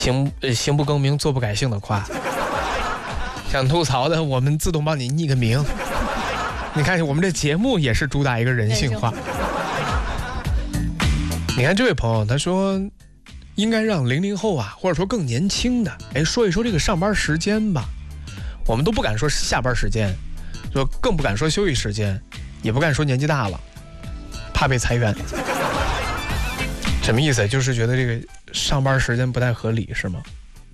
行不更名，坐不改姓的夸。想吐槽的，我们自动帮你拟个名。你看，我们这节目也是主打一个人性化。你看这位朋友，他说应该让00后啊，或者说更年轻的，说一说这个上班时间吧。我们都不敢说下班时间，就更不敢说休息时间，也不敢说年纪大了，怕被裁员。什么意思？就是觉得这个上班时间不太合理，是吗？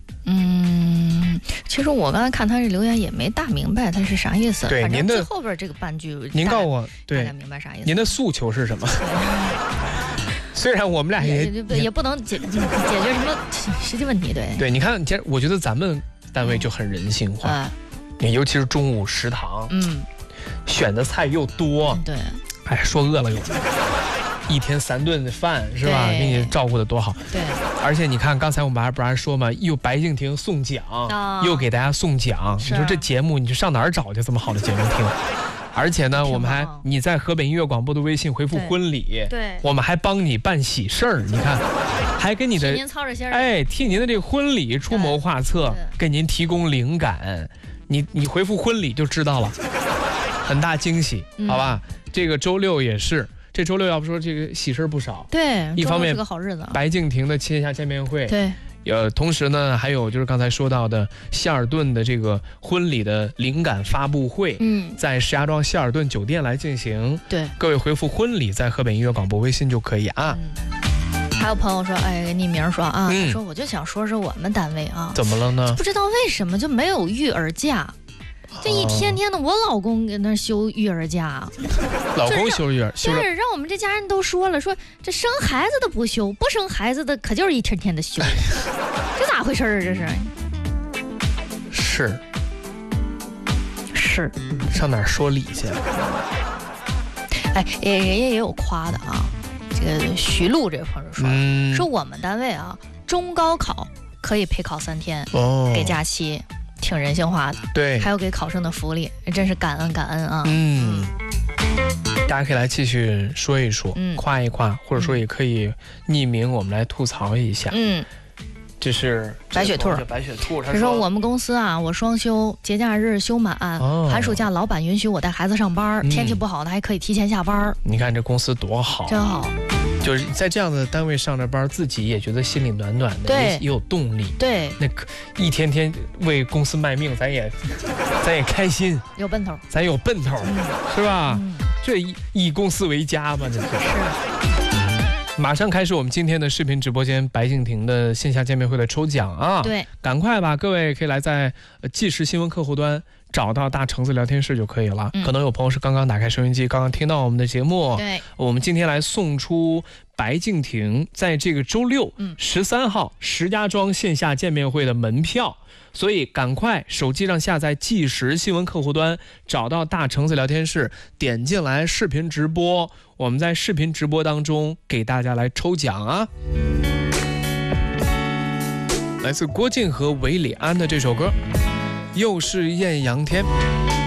其实我刚才看他这留言也没大明白他是啥意思。 对，您的最后边这个半句， 您告诉我，对， 大概明白啥意思？ 您的诉求是什么？虽然我们俩也不能解决什么实际问题，对， 你看，我觉得咱们单位就很人性化，尤其是中午食堂，选的菜又多， 对， 说饿了又。1天3顿的饭是吧？给你照顾的多好。 对， 而且你看，刚才我们不是还说嘛，又白敬亭送奖，又给大家送奖。你说这节目，你上哪儿找去这么好的节目听？而且呢，我们你在河北音乐广播的微信回复婚礼， 对，我们还帮你办喜事儿。你看，还给你的替您的这个婚礼出谋划策，给您提供灵感。你回复婚礼就知道了，很大惊喜，好吧？这个周六也是。这周六要不说这个喜事不少， 对， 一方面是个好日子。 白敬亭的线下见面会， 对， 同时呢，还有就是刚才说到的希尔顿的这个婚礼的灵感发布会，在石家庄希尔顿酒店来进行。 对， 各位回复婚礼在河北音乐广播微信就可以啊。 还有朋友说，匿名说啊，说我就想说说我们单位啊， 怎么了呢？ 不知道为什么就没有育儿假。这一天天的，我老公跟那休育儿假， 老公休育儿， 是让我们这家人都说了，说这生孩子的不休，不生孩子的可就是一天天的休，这咋回事啊？这是， 上哪儿说理去？ 人家也有夸的啊。这个徐璐这位朋友说，我们单位啊，中高考可以陪考3天，给假期。挺人性化的， 对， 还有给考生的福利，真是感恩啊！ 大家可以来继续说一说，夸一夸，或者说也可以匿名，我们来吐槽一下。这是白雪兔，他说我们公司啊，我双休，节假日休满，寒暑假老板允许我带孩子上班，天气不好的还可以提前下班。 你看这公司多好， 真好。 就是在这样的单位上着班，自己也觉得心里暖暖的，也有动力。 对， 那一天天为公司卖命，咱也开心， 有奔头， 咱有奔头，是吧？这以公司为家嘛，这是。马上开始我们今天的视频直播间白敬亭的线下见面会的抽奖啊！ 对， 赶快吧，各位可以来在即时新闻客户端找到大橙子聊天室就可以了。可能有朋友是刚刚打开收音机，刚刚听到我们的节目。 对， 我们今天来送出白敬亭在这个周六13号石家庄线下见面会的门票。所以赶快手机上下载即时新闻客户端，找到大橙子聊天室，点进来视频直播，我们在视频直播当中给大家来抽奖啊！来自郭靖和韦礼安的这首歌，又是艳阳天。